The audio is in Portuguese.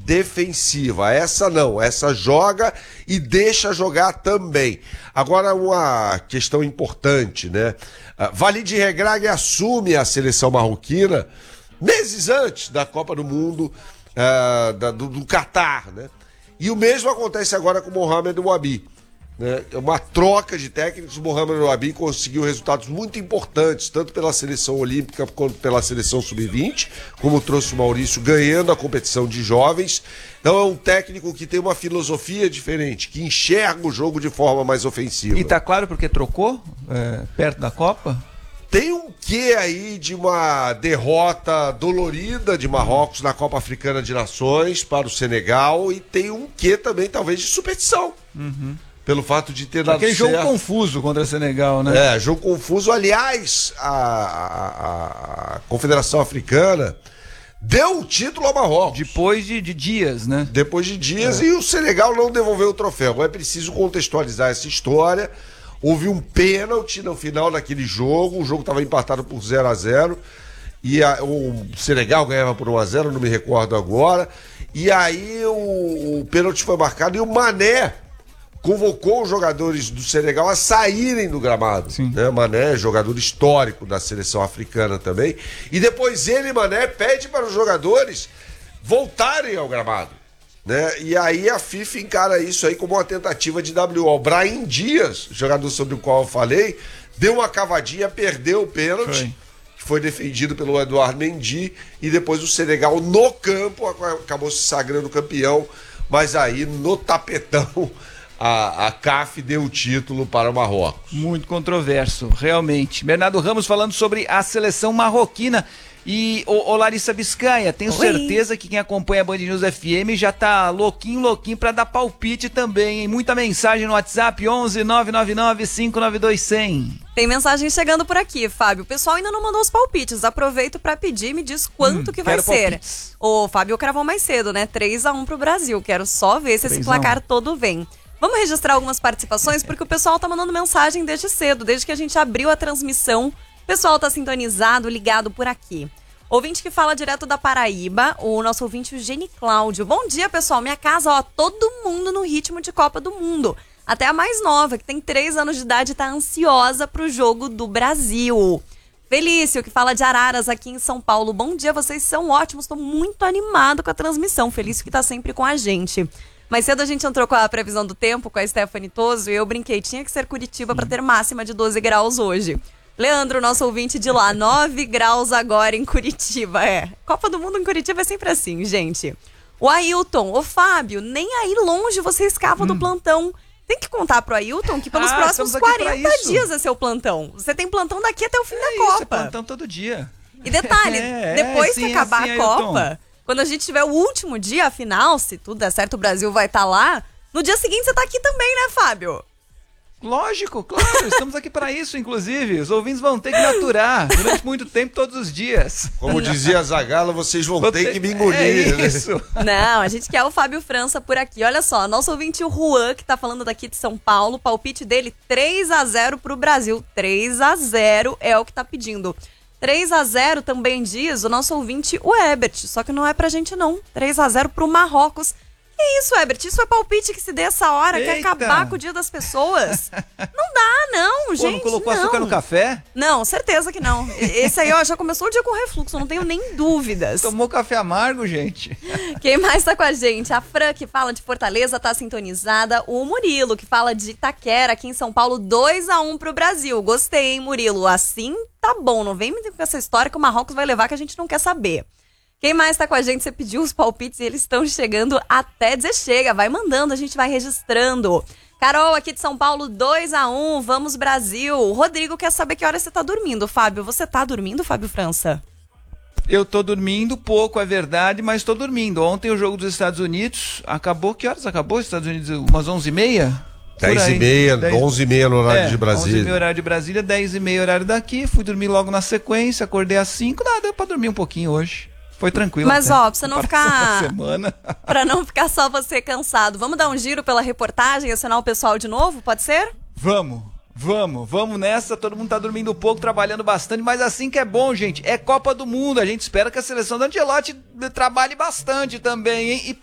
defensiva. Essa não, essa joga e deixa jogar também. Agora, uma questão importante, né? Walid Regragui assume a seleção marroquina meses antes da Copa do Mundo do Catar, né? E o mesmo acontece agora com o Mohamed Wabi. Né? É uma troca de técnicos. O Mohamed Wabi conseguiu resultados muito importantes, tanto pela seleção olímpica quanto pela seleção sub-20, como trouxe o Maurício, ganhando a competição de jovens. Então é um técnico que tem uma filosofia diferente, que enxerga o jogo de forma mais ofensiva. E tá claro porque trocou perto da Copa? Tem um quê aí de uma derrota dolorida de Marrocos na Copa Africana de Nações para o Senegal, e tem um quê também talvez de superstição. Pelo fato de ter dado aquele certo. Jogo confuso contra o Senegal, né? Jogo confuso. Aliás, a Confederação Africana deu o título ao Marrocos. Depois de dias, né? Depois de dias, e o Senegal não devolveu o troféu. É preciso contextualizar essa história. Houve um pênalti no final daquele jogo. O jogo estava empatado por 0-0. E o Senegal ganhava por 1-0, não me recordo agora. E aí o pênalti foi marcado e o Mané convocou os jogadores do Senegal a saírem do gramado. Né? Mané, jogador histórico da seleção africana também. E depois ele, Mané, pede para os jogadores voltarem ao gramado. Né? E aí a FIFA encara isso aí como uma tentativa de WO. Brahim Dias, jogador sobre o qual eu falei, deu uma cavadinha, perdeu o pênalti, que foi defendido pelo Edouard Mendy, e depois o Senegal no campo acabou se sagrando campeão, mas aí no tapetão a CAF deu o título para o Marrocos. Muito controverso, realmente. Bernardo Ramos falando sobre a seleção marroquina. E, Larissa Biscaia, tenho certeza que quem acompanha a Band News FM já tá louquinho pra dar palpite também, hein? Muita mensagem no WhatsApp, 11 999 592 100. Tem mensagem chegando por aqui, Fábio. O pessoal ainda não mandou os palpites. Aproveito pra pedir, me diz quanto que vai ser. Palpites. O Fábio cravou mais cedo, né? 3-1 pro Brasil. Quero só ver se esse placar todo vem. Vamos registrar algumas participações, porque o pessoal tá mandando mensagem desde cedo, desde que a gente abriu a transmissão. O pessoal tá sintonizado, ligado por aqui. Ouvinte que fala direto da Paraíba, o nosso ouvinte, o Gene Cláudio. Bom dia, pessoal. Minha casa, todo mundo no ritmo de Copa do Mundo. Até a mais nova, que tem 3 anos de idade, tá ansiosa pro jogo do Brasil. Felício, que fala de Araras, aqui em São Paulo. Bom dia, vocês são ótimos. Tô muito animado com a transmissão. Felício que tá sempre com a gente. Mais cedo a gente entrou com a previsão do tempo, com a Stephanie Toso, e eu brinquei, tinha que ser Curitiba para ter máxima de 12 graus hoje. Leandro, nosso ouvinte de lá, 9 graus agora em Curitiba. Copa do Mundo em Curitiba é sempre assim, gente. O Ailton, Fábio, nem aí longe você escapa do plantão. Tem que contar pro Ailton que pelos próximos 40 dias é seu plantão. Você tem plantão daqui até o fim da Copa. É plantão todo dia. E detalhe, depois que acabar a Copa, Ailton, quando a gente tiver o último dia, a final, se tudo der certo, o Brasil vai estar lá. No dia seguinte você tá aqui também, né, Fábio? Lógico, claro, estamos aqui para isso, inclusive. Os ouvintes vão ter que me aturar durante muito tempo, todos os dias. Como dizia a Zagala, vocês vão ter que me engolir. É isso. Não, a gente quer o Fábio França por aqui. Olha só, nosso ouvinte, o Juan, que tá falando daqui de São Paulo, palpite dele, 3-0 pro Brasil. 3-0 é o que tá pedindo. 3-0 também diz o nosso ouvinte, o Ebert, só que não é pra gente não. 3-0 pro Marrocos. Que isso, Ebert? Isso é palpite que se dê essa hora? Quer acabar com o dia das pessoas? Não dá, não, gente. Não colocou açúcar no café? Não, certeza que não. Esse aí, já começou o dia com refluxo, não tenho nem dúvidas. Tomou café amargo, gente? Quem mais tá com a gente? A Fran, que fala de Fortaleza, tá sintonizada. O Murilo, que fala de Itaquera, aqui em São Paulo, 2-1 pro Brasil. Gostei, hein, Murilo? Assim tá bom, não vem me com essa história que o Marrocos vai levar que a gente não quer saber. Quem mais tá com a gente? Você pediu os palpites e eles estão chegando até dizer chega. Vai mandando, a gente vai registrando. Carol, aqui de São Paulo, 2-1. Vamos, Brasil. O Rodrigo quer saber que hora você tá dormindo. Fábio, você tá dormindo, Fábio França? Eu tô dormindo pouco, é verdade, mas tô dormindo. Ontem o jogo dos Estados Unidos acabou. Que horas acabou os Estados Unidos? Umas 11h30? 10h30, 11h30 no horário de Brasília. 11h30 horário de Brasília, 10h30 horário daqui. Fui dormir logo na sequência, acordei às 5. Deu pra dormir um pouquinho hoje. Foi tranquilo. Mas pra você não ficar... semana. Pra não ficar só você cansado, vamos dar um giro pela reportagem e acionar o pessoal de novo, pode ser? Vamos nessa, todo mundo tá dormindo pouco, trabalhando bastante, mas assim que é bom, gente, é Copa do Mundo, a gente espera que a seleção da Ancelotti trabalhe bastante também, hein? E